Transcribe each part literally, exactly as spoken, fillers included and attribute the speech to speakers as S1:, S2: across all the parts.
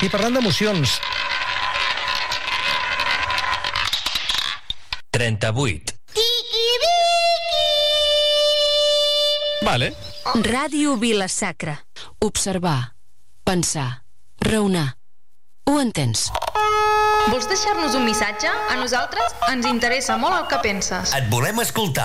S1: I parlant d'emocions...
S2: trenta-vuit.
S3: Vale.
S4: Ràdio Vila-sacra. Observar, pensar, raonar. Ho entens?
S5: Vols deixar-nos un missatge? A nosaltres ens interessa molt el que penses.
S2: Et volem escoltar.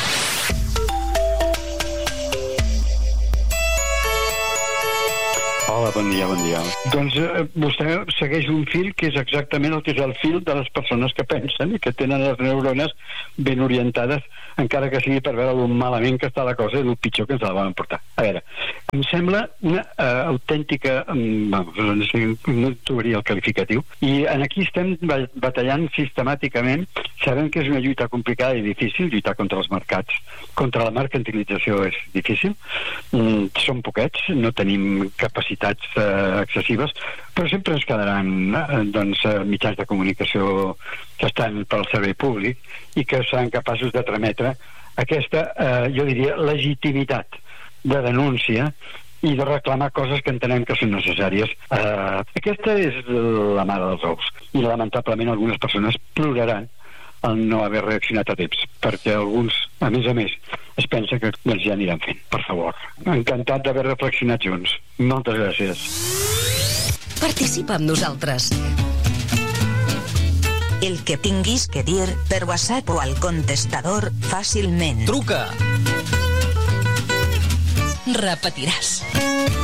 S6: Hola, bon dia, bon dia. Doncs eh, vostè segueix un fil que és exactament el que és el fil de les persones que pensen i que tenen les neurones ben orientades, encara que sigui per veure el malament que està la cosa i el pitjor que ens la van portar. A veure, em sembla una uh, autèntica... Um, no sé, no trobaria el qualificatiu. I en aquí estem batallant sistemàticament. Sabem que és una lluita complicada i difícil, lluitar contra els mercats. Contra la mercantilització és difícil. Mm, som poquets, no tenim capacitats uh, excessives, però sempre ens quedaran uh, doncs, uh, mitjans de comunicació que estan pel servei públic i que seran capaços de trametre aquesta, uh, jo diria, legitimitat de denúncia i de reclamar coses que entenem que són necessàries. Uh, aquesta és la mare dels ous. I lamentablement algunes persones ploraran el no haver reaccionat a temps, perquè alguns, a més a més, es pensa que doncs, ja aniran fent. Per favor. Encantat d'haver reflexionat junts. Moltes gràcies.
S7: Participa amb nosaltres. El que tinguis que dir per WhatsApp o al contestador fàcilment.
S2: Truca!
S7: Repetiràs.